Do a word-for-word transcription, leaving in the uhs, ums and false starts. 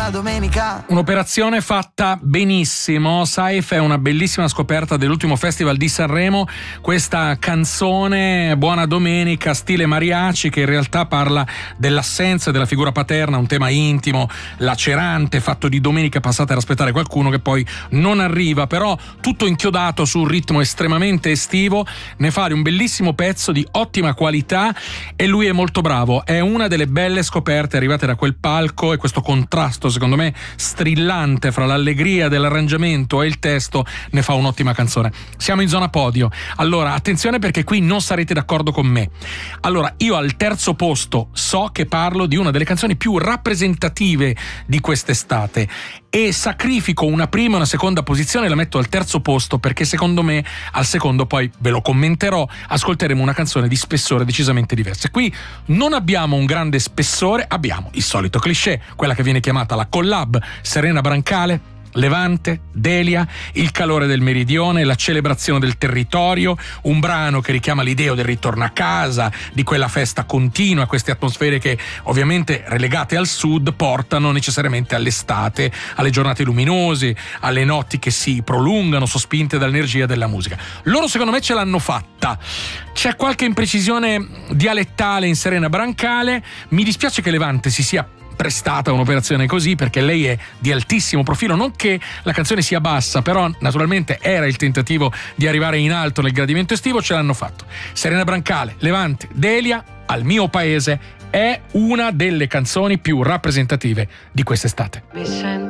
buona domenica. Un'operazione fatta benissimo. Saif è una bellissima scoperta dell'ultimo festival di Sanremo, questa canzone Buona Domenica stile mariachi, che in realtà parla dell'assenza della figura paterna, un tema intimo, lacerante, fatto di domenica passate ad aspettare qualcuno che poi non arriva, però tutto inchiodato su un ritmo estremamente estivo. Ne fa un bellissimo pezzo di ottima qualità e lui è molto bravo. È una delle belle scoperte arrivate da quel palco, e questo contrasto secondo me strillante fra l'allegria dell'arrangiamento e il testo ne fa un'ottima canzone. Siamo in zona podio. Allora attenzione, perché qui non sarete d'accordo con me. Allora, io al terzo posto so che parlo di una delle canzoni più rappresentative di quest'estate e sacrifico una prima e una seconda posizione e la metto al terzo posto, perché secondo me al secondo, poi ve lo commenterò, ascolteremo una canzone di spessore decisamente diverso. Qui non abbiamo un grande spessore, abbiamo il solito cliché, quella che viene chiamata la collab Serena Brancale, Levante, Delia, il calore del meridione, la celebrazione del territorio, un brano che richiama l'idea del ritorno a casa, di quella festa continua, queste atmosfere che ovviamente relegate al sud portano necessariamente all'estate, alle giornate luminose, alle notti che si prolungano sospinte dall'energia della musica. Loro secondo me ce l'hanno fatta. C'è qualche imprecisione dialettale in Serena Brancale, mi dispiace che Levante si sia prestata a un'operazione così, perché lei è di altissimo profilo, non che la canzone sia bassa, però naturalmente era il tentativo di arrivare in alto nel gradimento estivo, ce l'hanno fatto. Serena Brancale, Levante, Delia, Al mio paese è una delle canzoni più rappresentative di quest'estate. Mi sento